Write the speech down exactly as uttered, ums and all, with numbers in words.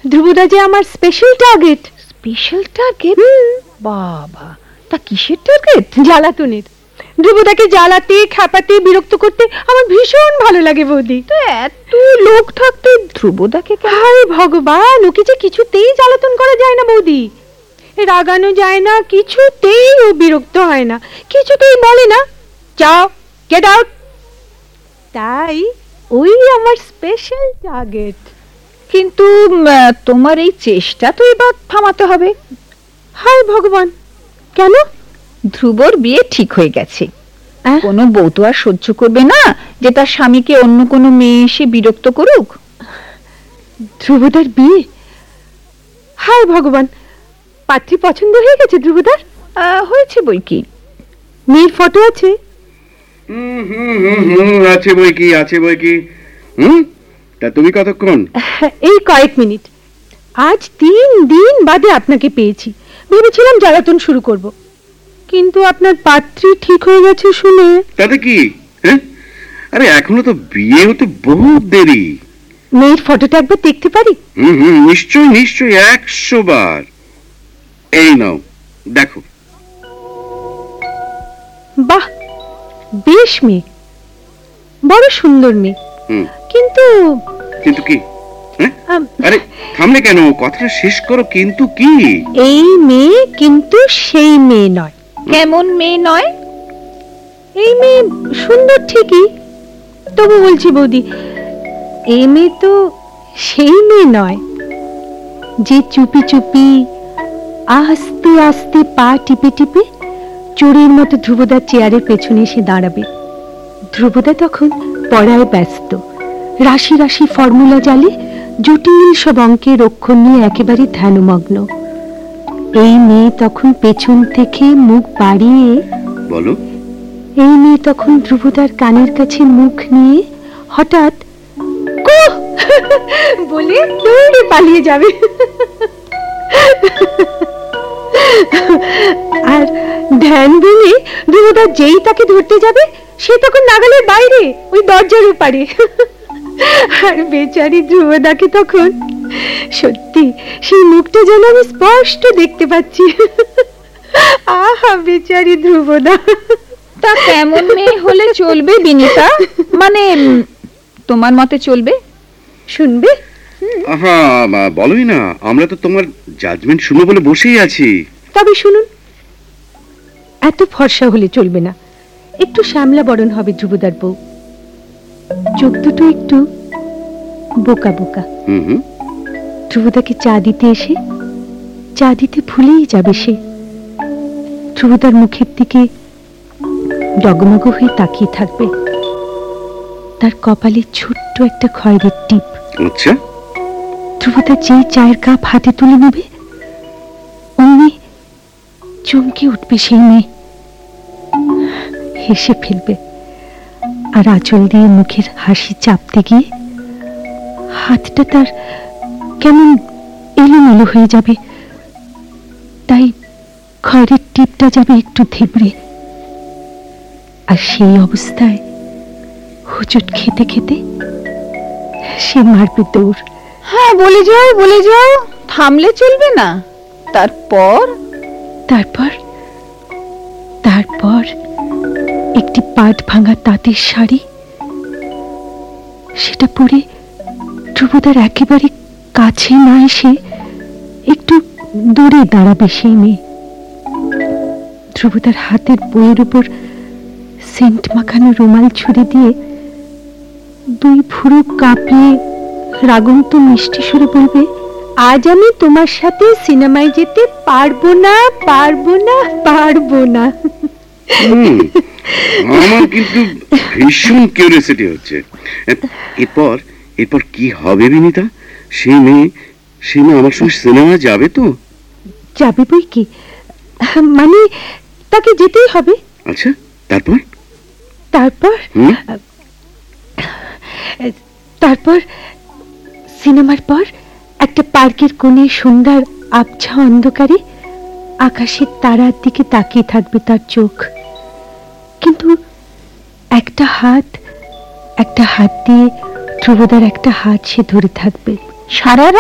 ধ্রুবদা যে আমার special target. Special target? বাবা, তা কিসের টার্গেট? জ্বালাতনের। ধ্রুবদাকে জ্বালাতে খ্যাপাতে বিরক্ত করতে আমার ভীষণ ভালো লাগে বৌদি। তো এত লোক থাকতে ধ্রুবদাকে? হায় ভগবান, ওকে যে কিছুতেই জ্বালাতন করা যায় না বৌদি, রাগানো যায় না, কিছুতেই ও বিরক্ত হয় না, কিছুতেই বলে না যাও গেট আউট। তাই ওই আমার স্পেশাল টার্গেট। কিন্তু তোমার এই চেষ্টা তো এবার থামাতে হবে। হায় ভগবান, কেন? ধ্রুবর বিয়ে ঠিক হয়ে গেছে। কোনো বউ তো আর সহ্য করবে না যে তার স্বামীকে অন্য কোনো মেয়ে এসে বিরক্ত করুক। ধ্রুবদার বিয়ে? হায় ভগবান, পাত্রী পছন্দ হয়ে গেছে ধ্রুবদার? হয়েছে বই কি, মেয়ের ফটো আছে? হুম হুম হুম হুম আছে বই কি, আছে বই কি। হুম, তা তুমি কতক্ষণ? এই কয়েক মিনিট। আজ তিন দিন বাদে আপনাকে পেয়েছি। ভেবেছিলাম জ্বালাতন শুরু করব, কিন্তু আপনার পাত্রী ঠিক হয়ে গেছে শুনে। তাতে কি? হ্যাঁ, আরে এখনো তো বিয়ে হতে বহুত দেরি। মেয়ের ফটোটা একবার দেখতে পারি? হুম হুম নিশ্চয়ই নিশ্চয়ই, একশো বার। এই নাও দেখো। বাহ, বেশ মেয়ে, বড় সুন্দর মেয়ে। হুম, কিন্তু কিন্তু কি? আরে থামলে কেন, কথাটা শেষ করো। কিন্তু কি? এই মেয়ে কিন্তু সেই মেয়ে নয়। কেমন মেয়ে নয়? এই মেয়ে সুন্দর ঠিকই, তবু বলছি বৌদি, এই মেয়ে তো সেই মেয়ে নয় যে চুপি চুপি আস্তে আস্তে পা টিপে টিপে চোরের মতো ধ্রুবদার চেয়ারের পেছনে এসে দাঁড়াবে। ধ্রুবদা তখন পড়ায় ব্যস্ত, রাশি রাশি ফর্মুলা জালে জটিল সব অঙ্কের অক্ষর নিয়ে একেবারে ধ্যানমগ্ন। এই মেয়ে তখন পেছন থেকে মুখ বাড়িয়ে বলো। এই মেয়ে তখন ধ্রুবদার কানের কাছে মুখ নিয়ে হঠাৎ বলে দৌড়ে পালিয়ে যাবে। আর ধ্যান ভেঙে ধ্রুবদা যেই তাকে ধরতে যাবে, সে তখন নাগালের বাইরে ওই দরজার ওপারে। আর বেচারি ধ্রুবদাকে তখন সত্যি সেই মুখটা যেন আমি স্পষ্ট দেখতে পাচ্ছি। আহা বেচারি ধ্রুবদা। তা কেমন মেয়ে হলে চলবে বিনিতা? মানে তোমার মতে চলবে? শুনবে? আহা বলোই না, আমরা তো তোমার জাজমেন্ট শুনো বলে বসেই আছি। তবে শুনুন, এত ফর্সা হলে চলবে না, একটু শ্যামলা বরণ হবে ধ্রুবদার বউ। চোখ দুটো একটু বোকা বোকা। হুম হুম ধ্রুবদাকে চা দিতে এসে চা দিতে ভুলেই যাবে সে। ধ্রুবদার মুখের দিকে ডগমগ হয়ে তাকিয়ে থাকবে। তার কপালে ছোট্ট একটা খয়েরের টিপ। আচ্ছা। ধ্রুবদা যেই চায়ের কাপ হাতে তুলে নেবে, অমনি চমকে উঠবে সেই মেয়ে, হেসে ফেলবে, আর আঁচল দিয়ে মুখের হাসি চাপতে গিয়ে হাতটা তার কেমন এলোমেলো হয়ে যাবে, তাই খয়েরের টিপটা যাবে একটু থেবড়ে। আর সেই অবস্থায় হুচট খেতে খেতে সে মারবে দৌড়। হ্যাঁ বলে যাও বলে যাও, থামলে চলবে না। তারপর তারপর তারপর একটি পাট ভাঙা তাঁতের শাড়ি, সেটা পরে ধ্রুবদার একেবারে কাছে না এসে একটু দূরে দাঁড়াবে সেই মেয়ে। ধ্রুবদার হাতের বইয়ের উপর সেন্ট মাখানো রুমাল ছুঁড়ে দিয়ে দুই ভুরু কাঁপিয়ে রাগন্ত মিষ্টি সুরে বলবে, আজ আমি তোমার সাথে সিনেমায় যেতে পারবো না পারবো না পারবো না। আমার কিন্তু ভীষণ কিউরিওসিটি হচ্ছে, এরপর এরপর কি হবে বিনিতা? সেই মেয়ে সে মেয়ে আমার সঙ্গে সিনেমা যাবে তো? যাবে বই কি, মানে তাকে যেতেই হবে। আচ্ছা, তারপর? তারপর তারপর সিনেমার পর একটা পার্কের কোণে সন্ধ্যার আবছা অন্ধকারে আকাশের তারার দিকে তাকিয়ে থাকবে তার চোখ। কিন্তু একটা হাত একটা হাত দিয়ে ধ্রুবদার একটা হাত সে ধরে থাকবে। সারা